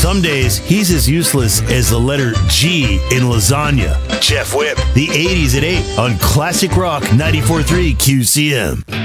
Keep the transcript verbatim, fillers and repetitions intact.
Some days, he's as useless as the letter G in lasagna. Jeff Whip, the eighties at eight on Classic Rock ninety-four point three Q C M.